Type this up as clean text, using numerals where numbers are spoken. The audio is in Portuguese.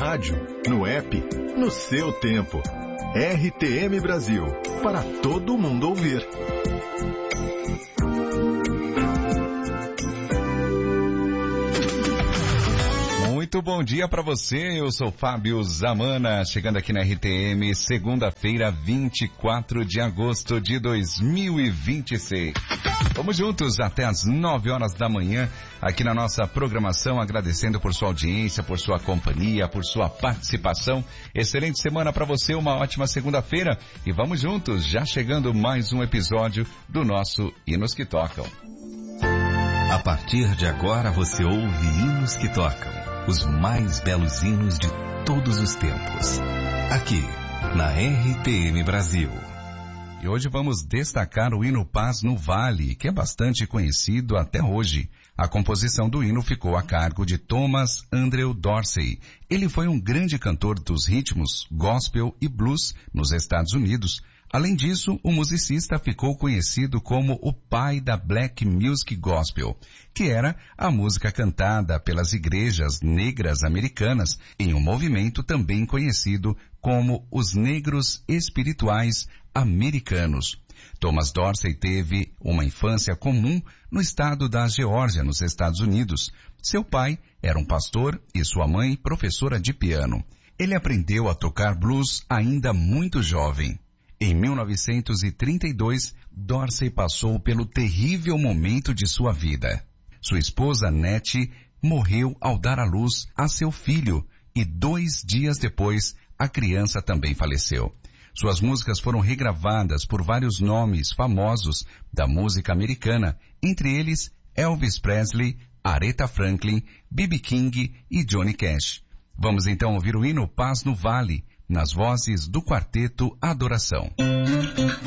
rádio, no app, no seu tempo. RTM Brasil, para todo mundo ouvir. Muito bom dia para você, eu sou Fábio Zamana, chegando aqui na RTM, segunda-feira, 24 de agosto de 2026. Vamos juntos até as 9 horas da manhã, aqui na nossa programação, agradecendo por sua audiência, por sua companhia, por sua participação. Excelente semana para você, uma ótima segunda-feira, e vamos juntos, já chegando mais um episódio do nosso Hinos que Tocam. A partir de agora você ouve Hinos que Tocam. Os mais belos hinos de todos os tempos. Aqui, na RTM Brasil. E hoje vamos destacar o hino Paz no Vale, que é bastante conhecido até hoje. A composição do hino ficou a cargo de Thomas Andrew Dorsey. Ele foi um grande cantor dos ritmos, gospel e blues nos Estados Unidos. Além disso, o musicista ficou conhecido como o pai da Black Music Gospel, que era a música cantada pelas igrejas negras americanas em um movimento também conhecido como os Negros Espirituais Americanos. Thomas Dorsey teve uma infância comum no estado da Geórgia, nos Estados Unidos. Seu pai era um pastor e sua mãe professora de piano. Ele aprendeu a tocar blues ainda muito jovem. Em 1932, Dorsey passou pelo terrível momento de sua vida. Sua esposa, Nettie, morreu ao dar à luz a seu filho e 2 dias depois, a criança também faleceu. Suas músicas foram regravadas por vários nomes famosos da música americana, entre eles Elvis Presley, Aretha Franklin, B.B. King e Johnny Cash. Vamos então ouvir o hino Paz no Vale, nas vozes do quarteto Adoração.